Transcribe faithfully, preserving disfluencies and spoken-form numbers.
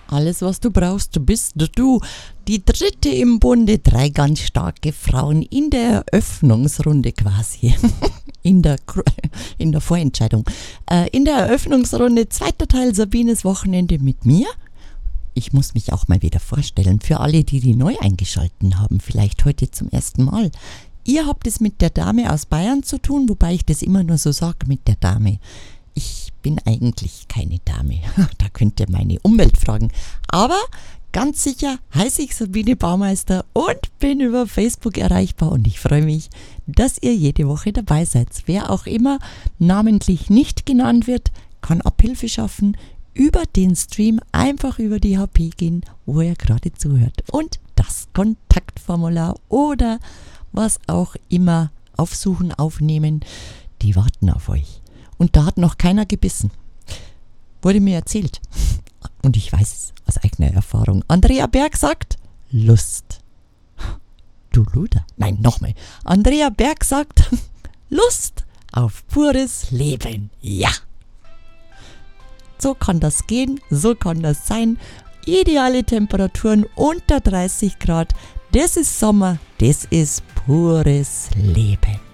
Alles, was du brauchst, bist du. Die dritte im Bunde, drei ganz starke Frauen in der Eröffnungsrunde quasi. In der, in der Vorentscheidung. Äh, in der Eröffnungsrunde, zweiter Teil Sabines Wochenende mit mir. Ich muss mich auch mal wieder vorstellen, für alle, die die neu eingeschalten haben, vielleicht heute zum ersten Mal. Ihr habt es mit der Dame aus Bayern zu tun, wobei ich das immer nur so sage, mit der Dame. Ich bin eigentlich keine Dame. Da könnt ihr meine Umwelt fragen. Aber ganz sicher heiße ich Sabine Baumeister und bin über Facebook erreichbar. Und ich freue mich, dass ihr jede Woche dabei seid. Wer auch immer namentlich nicht genannt wird, kann Abhilfe schaffen. Über den Stream einfach über die H P gehen, wo ihr gerade zuhört. Und das Kontaktformular oder was auch immer aufsuchen, aufnehmen, die warten auf euch. Und da hat noch keiner gebissen. Wurde mir erzählt. Und ich weiß es aus eigener Erfahrung. Andrea Berg sagt, Lust. Du Luder. Nein, nochmal. Andrea Berg sagt, Lust auf pures Leben. Ja. So kann das gehen, so kann das sein. Ideale Temperaturen unter dreißig Grad. Das ist Sommer, das ist pures Leben.